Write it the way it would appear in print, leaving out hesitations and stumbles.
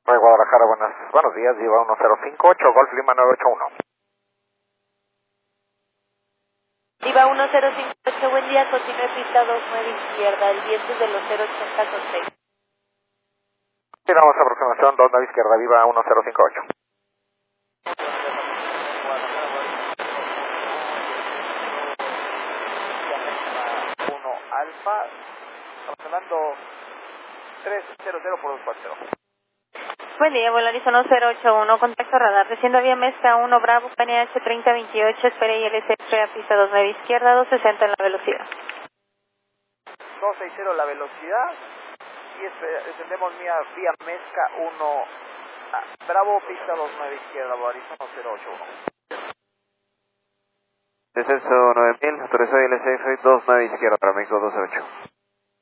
de Guadalajara, buenos días, Viva 1058, Golf Lima 981. Viva 1058, buen día, continúe pista 29 izquierda, el viento es de los 080 con 6. Tiramos aproximación 29 izquierda, Viva 1058. Alfa, estamos hablando 300 por 240. Buen día, Volaris 1081, contacto radar, recién vía Mezca 1, Bravo, PNH 3028, espere ILC, a pista 29 izquierda, 260 en la velocidad. 260 la velocidad y descendemos vía Mezca 1, Bravo, pista 29 izquierda, Volaris 1081. Descenso 9000, autorizado ILC 29 izquierda para México 208.